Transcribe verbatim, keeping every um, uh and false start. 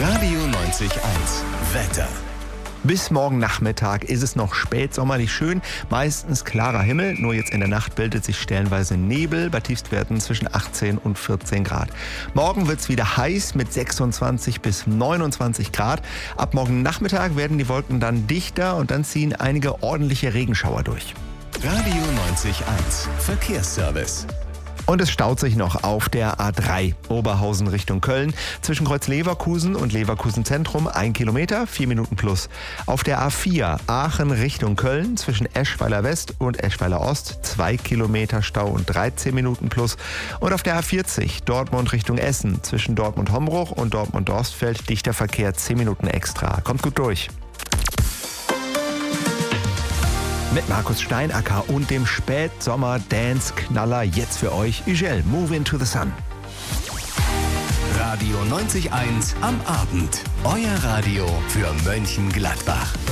Radio neunzig eins. Wetter. Bis morgen Nachmittag ist es noch spätsommerlich schön, meistens klarer Himmel, nur jetzt in der Nacht bildet sich stellenweise Nebel, bei Tiefstwerten zwischen achtzehn und vierzehn Grad. Morgen wird es wieder heiß mit sechsundzwanzig bis neunundzwanzig Grad. Ab morgen Nachmittag werden die Wolken dann dichter und dann ziehen einige ordentliche Regenschauer durch. Radio neunzig eins. Verkehrsservice. Und es staut sich noch auf der A drei, Oberhausen Richtung Köln, zwischen Kreuz Leverkusen und Leverkusen Zentrum, ein Kilometer, vier Minuten plus. Auf der A vier, Aachen Richtung Köln, zwischen Eschweiler West und Eschweiler Ost, zwei Kilometer Stau und dreizehn Minuten plus. Und auf der A vierzig, Dortmund Richtung Essen, zwischen Dortmund-Hombruch und Dortmund-Dorstfeld, dichter Verkehr, zehn Minuten extra. Kommt gut durch. Mit Markus Steinacker und dem Spätsommer-Dance-Knaller jetzt für euch, Ugel, Move into the Sun. Radio neunzig eins am Abend. Euer Radio für Mönchengladbach.